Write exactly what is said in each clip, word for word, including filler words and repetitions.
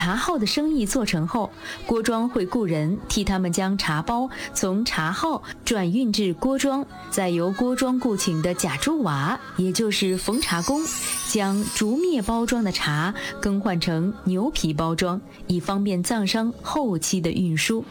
茶号的生意做成后，郭庄会雇人替他们将茶包从茶号转运至郭庄，再由郭庄雇请的假猪娃，也就是缝茶工，将竹篾包装的茶更换成牛皮包装，以方便藏商后期的运输。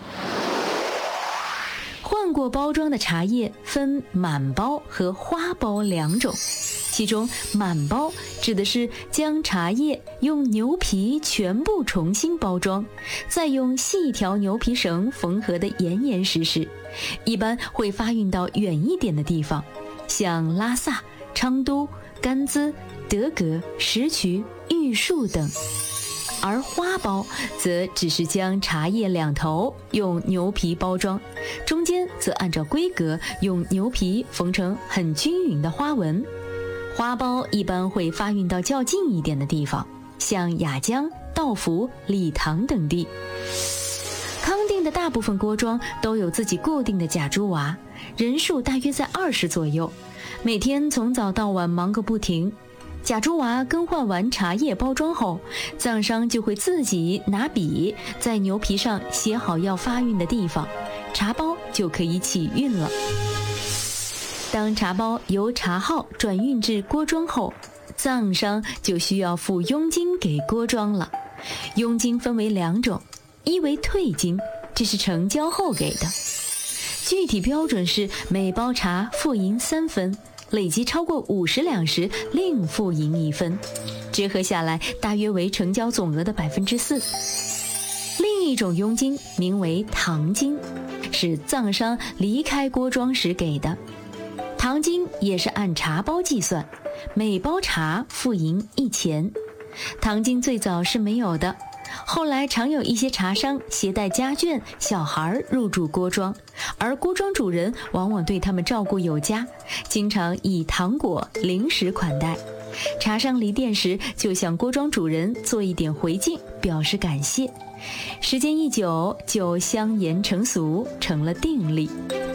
换过包装的茶叶分满包和花包两种，其中满包指的是将茶叶用牛皮全部重新包装，再用细条牛皮绳缝合得严严实实，一般会发运到远一点的地方，像拉萨、昌都、甘孜、德格、石渠、玉树等。而花包则只是将茶叶两头用牛皮包装，中间则按照规格用牛皮缝成很均匀的花纹。花包一般会发运到较近一点的地方，像雅江、道孚、理塘等地。康定的大部分郭庄都有自己固定的假猪娃，人数大约在二十左右，每天从早到晚忙个不停。假猪娃更换完茶叶包装后，藏商就会自己拿笔在牛皮上写好要发运的地方，茶包就可以起运了。当茶包由茶号转运至郭庄后，藏商就需要付佣金给郭庄了。佣金分为两种，一为退金，这是成交后给的，具体标准是每包茶付银三分，累计超过五十两时另付银一分，折合下来大约为成交总额的百分之四。另一种佣金名为堂金，是藏商离开郭庄时给的。堂金也是按茶包计算，每包茶付银一钱。堂金最早是没有的，后来常有一些茶商携带家眷、小孩入住郭庄，而郭庄主人往往对他们照顾有加，经常以糖果、零食款待。茶商离店时就向郭庄主人做一点回敬，表示感谢。时间一久，就相沿成俗，成了定例。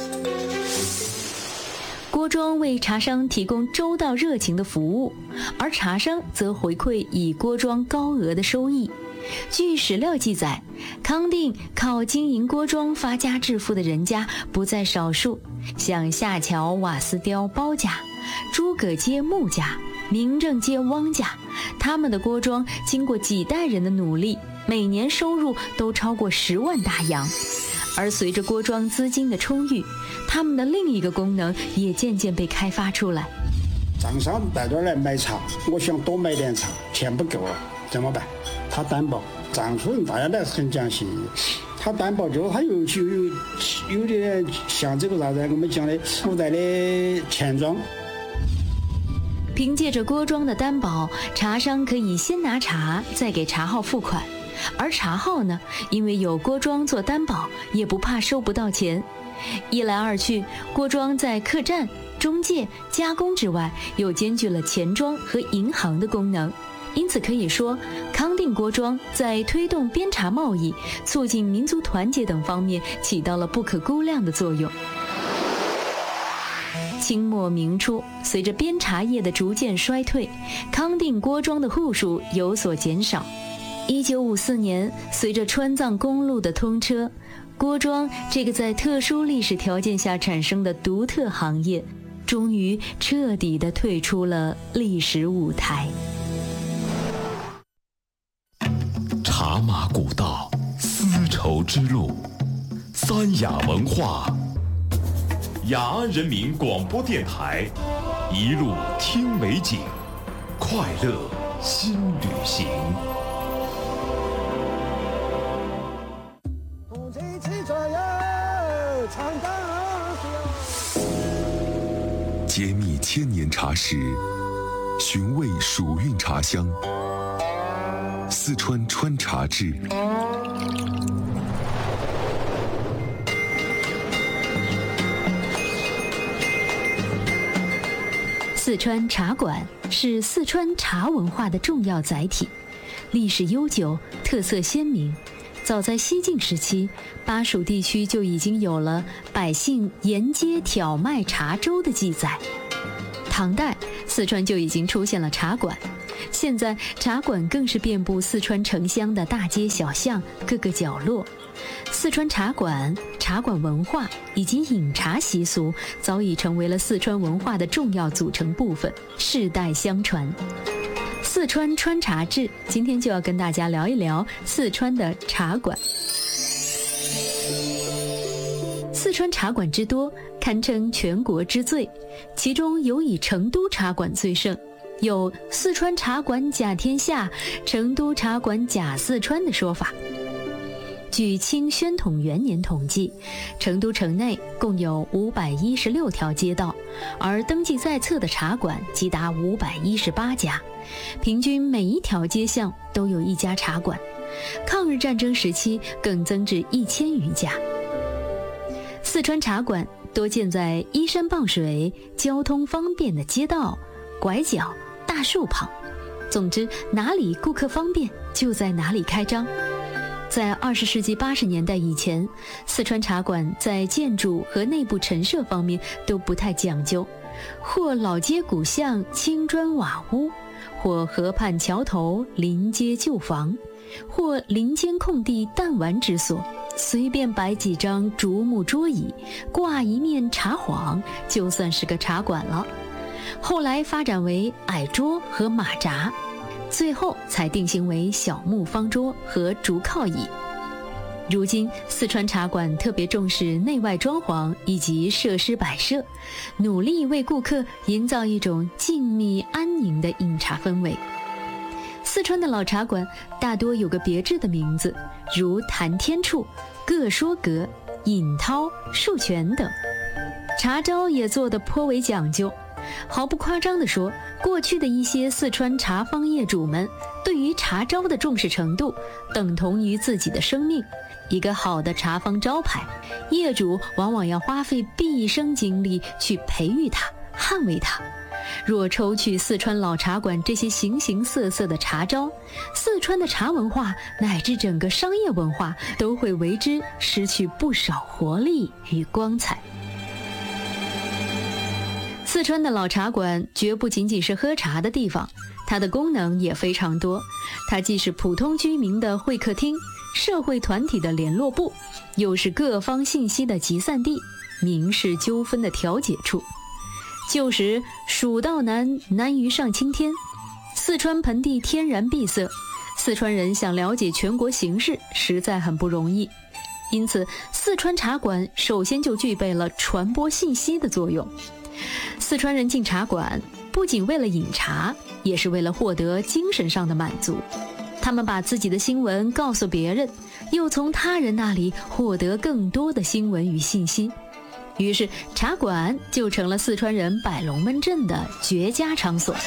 郭庄为茶商提供周到热情的服务，而茶商则回馈以郭庄高额的收益。据史料记载，康定靠经营郭庄发家致富的人家不在少数，像下桥瓦斯雕包家、诸葛街穆家、明正街汪家，他们的郭庄经过几代人的努力，每年收入都超过十万大洋。而随着郭庄资金的充裕，他们的另一个功能也渐渐被开发出来。 藏商带这儿来买茶，我想多买点茶，钱不够了怎么办？他担保，藏族人大家都是很讲信誉，他担保之后，他有有有点像这个啥子，我们讲的古代的钱庄。 凭借着郭庄的担保，茶商可以先拿茶，再给茶号付款。而茶号呢，因为有郭庄做担保，也不怕收不到钱。一来二去，郭庄在客栈、中介、加工之外，又兼具了钱庄和银行的功能。因此可以说，康定郭庄在推动边茶贸易、促进民族团结等方面起到了不可估量的作用。清末明初，随着边茶业的逐渐衰退，康定郭庄的户数有所减少。一九五四年，随着川藏公路的通车，郭庄这个在特殊历史条件下产生的独特行业，终于彻底地退出了历史舞台。 茶马古道，丝绸之路，三雅文化，雅安人民广播电台，一路听美景，快乐新旅行。 揭秘千年茶史，寻味蜀韵茶香，四川川茶志。 四川茶馆是四川茶文化的重要载体，历史悠久，特色鲜明。早在西晋时期，巴蜀地区就已经有了百姓沿街挑卖茶粥的记载。唐代，四川就已经出现了茶馆， 现在茶馆更是遍布四川城乡的大街小巷各个角落。四川茶馆、茶馆文化以及饮茶习俗早已成为了四川文化的重要组成部分，世代相传。四川川茶志今天就要跟大家聊一聊四川的茶馆。四川茶馆之多，堪称全国之最，其中有以成都茶馆最盛，有四川茶馆甲天下，成都茶馆甲四川的说法。据清宣统元年统计，成都城内共有五百一十六条街道，而登记在册的茶馆即达五百一十八家，平均每一条街巷都有一家茶馆。抗日战争时期更增至一千余家。四川茶馆多建在依山傍水、交通方便的街道、拐角、大树旁，总之哪里顾客方便就在哪里开张。在二十世纪八十年代以前，四川茶馆在建筑和内部陈设方面都不太讲究，或老街古巷青砖瓦屋，或河畔桥头临街旧房，或林间空地弹丸之所，随便摆几张竹木桌椅，挂一面茶幌，就算是个茶馆了。后来发展为矮桌和马扎，最后才定型为小木方桌和竹靠椅。如今四川茶馆特别重视内外装潢以及设施摆设，努力为顾客营造一种静谧安宁的饮茶氛围。四川的老茶馆大多有个别致的名字，如谈天处、各说阁、尹涛、树泉等。茶招也做得颇为讲究。毫不夸张地说，过去的一些四川茶坊业主们对于茶招的重视程度等同于自己的生命。一个好的茶坊招牌，业主往往要花费毕生精力去培育它、捍卫它。若抽去四川老茶馆这些形形色色的茶招，四川的茶文化乃至整个商业文化都会为之失去不少活力与光彩。四川的老茶馆绝不仅仅是喝茶的地方，它的功能也非常多。它既是普通居民的会客厅、社会团体的联络部，又是各方信息的集散地、民事纠纷的调解处。旧时蜀道难，难于上青天。四川盆地天然闭塞，四川人想了解全国形势实在很不容易，因此四川茶馆首先就具备了传播信息的作用。四川人进茶馆不仅为了饮茶，也是为了获得精神上的满足。他们把自己的新闻告诉别人，又从他人那里获得更多的新闻与信息。于是茶馆就成了四川人摆龙门阵的绝佳场所。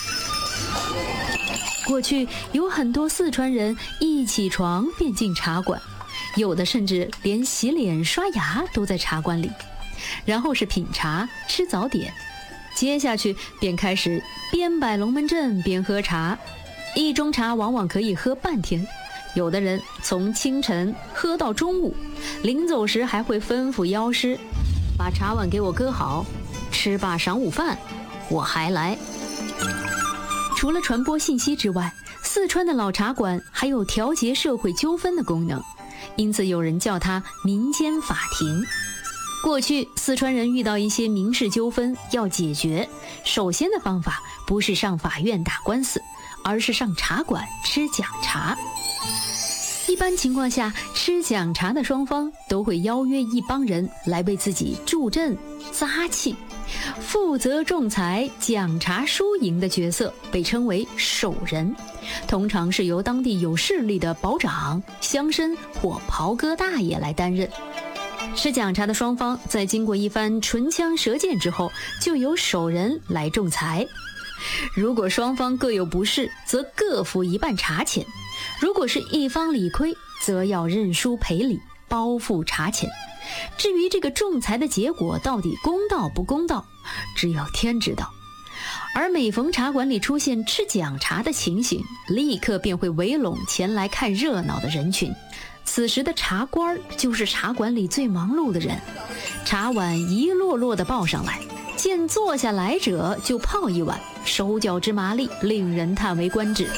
过去有很多四川人一起床便进茶馆，有的甚至连洗脸刷牙都在茶馆里，然后是品茶吃早点，接下去便开始边摆龙门阵边喝茶。一盅茶往往可以喝半天，有的人从清晨喝到中午，临走时还会吩咐药师，把茶碗给我搁好，吃罢晌午饭我还来。除了传播信息之外，四川的老茶馆还有调节社会纠纷的功能，因此有人叫它民间法庭。过去四川人遇到一些民事纠纷要解决，首先的方法不是上法院打官司，而是上茶馆吃讲茶。一般情况下，吃讲茶的双方都会邀约一帮人来为自己助阵扎气。负责仲裁讲茶输赢的角色被称为守人，通常是由当地有势力的保长、乡绅或袍哥大爷来担任。吃讲茶的双方在经过一番唇枪舌剑之后，就由守人来仲裁。如果双方各有不是，则各付一半茶钱；如果是一方理亏，则要认输赔礼，包付茶钱。至于这个仲裁的结果到底公道不公道，只有天知道。而每逢茶馆里出现吃讲茶的情形，立刻便会围拢前来看热闹的人群。此时的茶官就是茶馆里最忙碌的人，茶碗一摞摞地抱上来， 见坐下来者就泡一碗，手脚之麻利，令人叹为观止。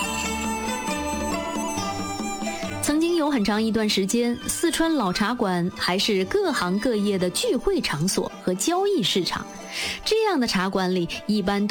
曾经有很长一段时间，四川老茶馆还是各行各业的聚会场所和交易市场。这样的茶馆里，一般都